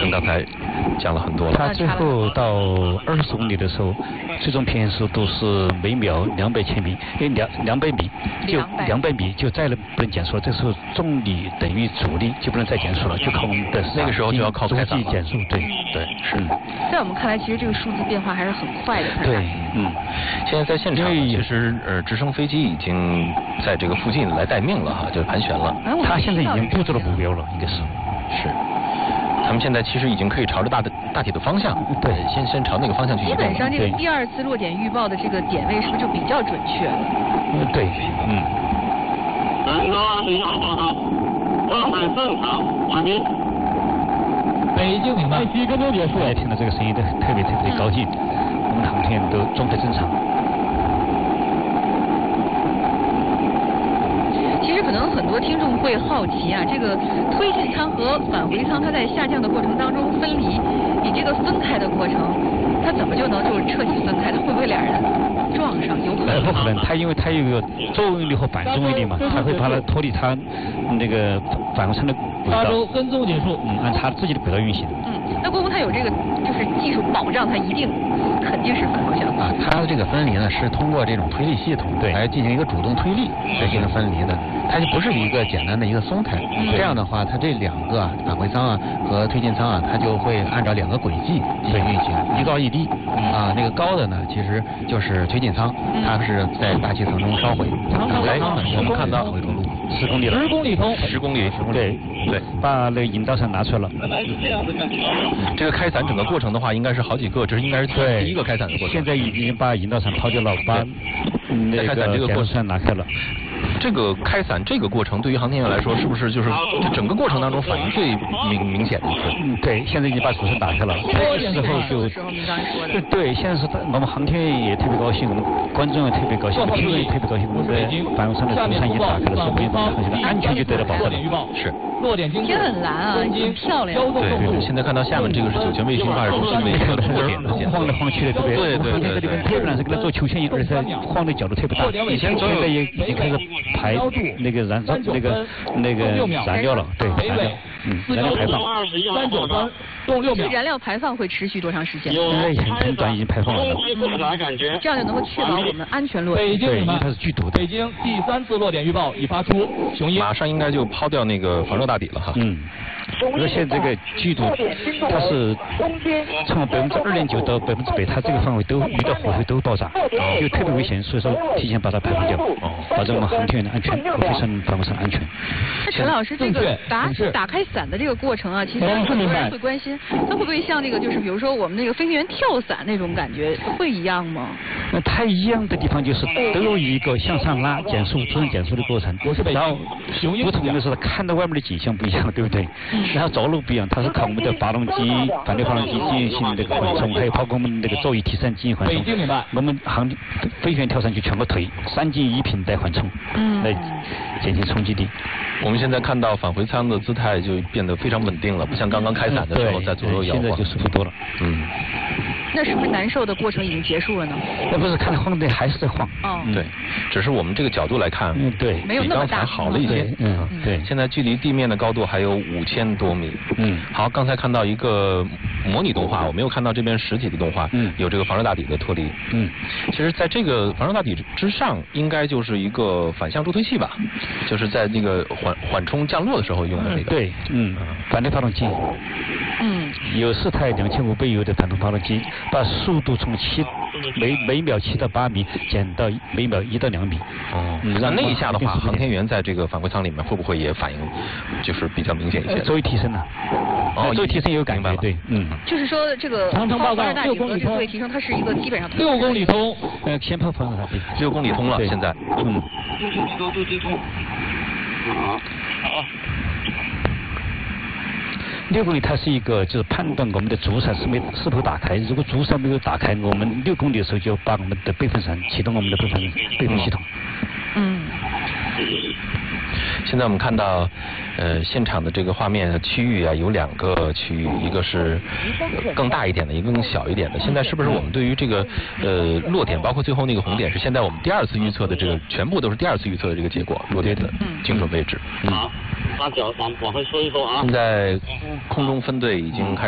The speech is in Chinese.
跟刚才降了很多了。 它最后到20公里的时候，最终平均速度是每秒200千米，因为200米就200米就再不能减速了，这时候重力等于阻力就不能再减速了，就靠我们的那个时候就要靠开伞减速。对， 是。 在我们看来，其实这个数字变化还是很快的。 对， 现在在现场，其实直升飞机已经在这个附近来待命了哈，就盘旋了。 他现在已经布置了目标了，应该是。 他们现在其实已经可以朝着大体的方向， 对， 先朝那个方向去移动。 基本上这个第2次落点预报的这个点位是不是就比较准确了？ 对， 北京领班几分钟结束。 大家听到这个声音都特别高兴，我们航天员都状态正常。 其实可能很多听众会好奇啊，这个推进舱和返回舱它在下降的过程当中分离，你这个分开的过程，它怎么就能就是彻底分开？它会不会俩人撞上？有可能？ 不可能，它因为它有一个作用力和反作用力嘛，它会把它脱离它那个返回舱的轨道。 8分钟结束。 按它自己的轨道运行。 那国风它有这个就是技术保障，它肯定是反方向啊。它的这个分离呢是通过这种推力系统来进行一个主动推力来进行分离的，它就不是一个简单的一个松开。这样的话，它这2个返回舱和推进舱它就会按照2个轨迹进行运行，一高一低。那个高的呢其实就是推进舱，它是在大气层中烧毁。 我们看到 10公里了 ，10公里通 ，10公里， 对，把那个引导伞拿出来了。 这个开伞整个过程的话，应该是好几个，这应该是第一个开伞的过程。 现在已经把引导伞抛掉了，把那个减速伞拿开了。 这个开伞这个过程对于航天员来说，是不是就是这整个过程当中反应最明显的一次？ 对，现在已经把主伞打开了。这时候就对，现在是我们航天员也特别高兴，我们观众也特别高兴，听众也特别高兴。我们的返回舱的主伞已经打开了，是不用安全就得到保障。 是。 落点精确。 天很蓝啊，很漂亮。 对，现在看到下面这个是酒泉卫星发射中心的一个落点的晃来晃去的，对不对？ 对。 这里面特别难，是跟它做球线一样，而且晃的角度特别大。以前现在也开始排那个燃烧那个燃料了，对，燃料。燃料排放。 393用6秒。 燃料排放会持续多长时间？ 很短，已经排放完了。 这样就能够确保我们安全落地。 对，因为它是剧毒的。 北京第3次落点预报已发出，雄鹰马上应该就抛掉那个防热大底了哈。 而且这个剧毒它是从2.9%到100%，它这个范围都遇到火候都爆炸，就特别危险，所以说提前把它排放掉，保证我们航天员的安全和飞船返回舱安全。 那陈老师，这个打开伞的这个过程啊，其实很多人会关心，它会不会像这个就是比如说我们那个飞行员跳伞那种感觉会一样吗？ 那它一样的地方就是都有一个向上拉减速、自然减速的过程，然后不同的是看到外面的景象不一样，对不对？然后着陆不一样，它是靠我们的发动机、反对发动机进行这个缓冲，还有包括我们这个座椅提升进行缓冲。我们飞行员跳伞就全部腿3进1平带缓冲，来减轻冲击力。 我们现在看到返回舱的姿态就变得非常稳定了，不像刚刚开伞的时候在左右摇晃。 现在就舒服多了。 那是不是难受的过程已经结束了呢？ 那不是，看晃的还是在晃。 对，只是我们这个角度来看， 对， 没有那么大， 比刚才好了一些。 对。 现在距离地面的高度还有5000多米。好，刚才看到一个模拟动画，我没有看到这边实体的动画。有这个防热大底的脱离。其实在这个防热大底之上，应该就是一个反向助推器吧，就是在那个缓冲降落的时候用的那个。 对，反对发动机。有4台2500油的反动发动机，把速度从每秒7到8米减到每秒1到2米。 那一下的话，航天员在这个返回舱里面会不会也反应就是比较明显一些？ 作为提升呢？作为提升也有感觉，对， 就是说这个航程报告 6公里通，作为提升，它是一个基本上 6公里通， 先抛防热大底 ，6公里通了，现在。 6公里它是一个就是判断我们的主伞是否打开，如果主伞没有打开，我们6公里的时候就把我们的备份伞启动我们的备份系统。 现在我们看到，现场的这个画面区域啊，有2个区域，一个是更大一点的，一个更小一点的。现在是不是我们对于这个落点，包括最后那个红点，是现在我们第2次预测的这个全部都是第2次预测的这个结果，落点的精准位置。 好，把脚往回收一收啊。 现在空中分队已经开始。